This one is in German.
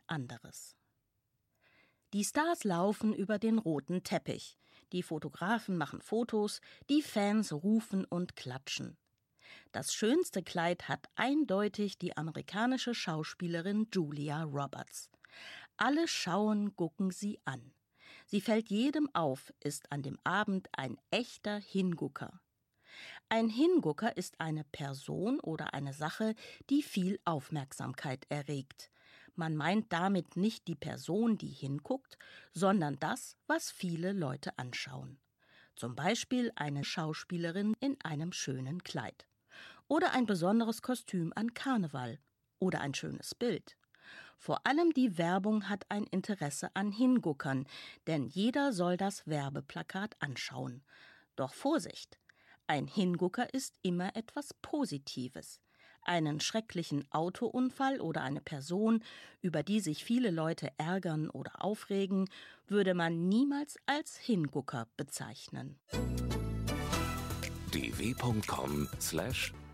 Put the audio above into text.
anderes. Die Stars laufen über den roten Teppich. Die Fotografen machen Fotos, die Fans rufen und klatschen. Das schönste Kleid hat eindeutig die amerikanische Schauspielerin Julia Roberts. Alle schauen, gucken sie an. Sie fällt jedem auf, ist an dem Abend ein echter Hingucker. Ein Hingucker ist eine Person oder eine Sache, die viel Aufmerksamkeit erregt. Man meint damit nicht die Person, die hinguckt, sondern das, was viele Leute anschauen. Zum Beispiel eine Schauspielerin in einem schönen Kleid. Oder ein besonderes Kostüm an Karneval. Oder ein schönes Bild. Vor allem die Werbung hat ein Interesse an Hinguckern, denn jeder soll das Werbeplakat anschauen. Doch Vorsicht! Ein Hingucker ist immer etwas Positives. Einen schrecklichen Autounfall oder eine Person, über die sich viele Leute ärgern oder aufregen, würde man niemals als Hingucker bezeichnen. dw.com/